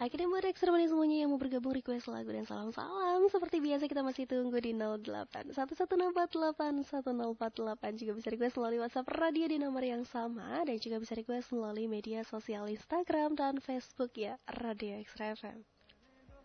Akhirnya buat ekstremen semuanya yang mau bergabung request lagu dan salam-salam. Seperti biasa kita masih tunggu di 081110481048. Juga bisa request melalui WhatsApp radio di nomor yang sama. Dan juga bisa request melalui media sosial Instagram dan Facebook ya, Radio Extra FM.